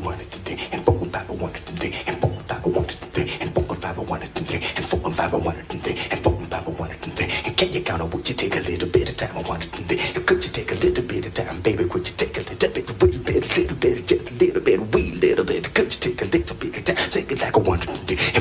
one and three, and four and five and one and three, and four and five and one and three, and four and five and one and three, and four and five and one and three, and four and five and one and three. And can you count on would you take a little bit of time? I want it three. And could you take a little bit of time, baby? Would you take a little bit, a little bit, just a little bit, wee little bit? Could you take a little bit of time? Take it like a one and three.